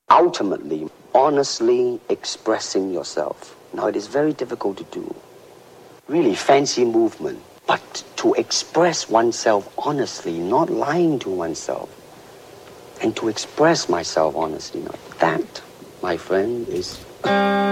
ultimately, honestly expressing yourself. Now, it is very difficult to do. Really fancy movement. But to express oneself honestly, not lying to oneself, and to express myself honestly, that, my friend, is